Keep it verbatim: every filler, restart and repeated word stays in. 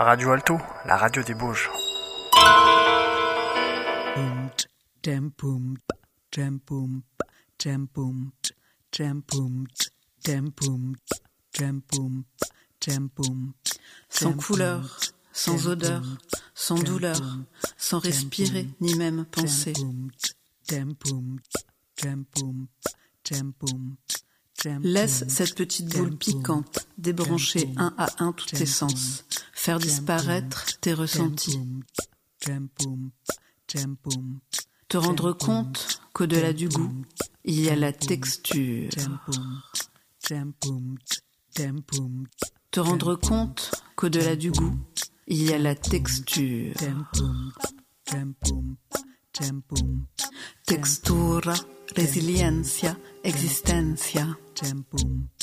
Radio Alto, la radio des Bauges. Sans couleur, sans odeur, sans douleur, sans respirer ni même penser. Laisse cette petite boule piquante débrancher un à un tous tes sens, faire disparaître tes ressentis. Te rendre compte qu'au-delà du goût, il y a la texture. Te rendre compte qu'au-delà du goût, il y a la texture. Textura, resiliencia, existencia.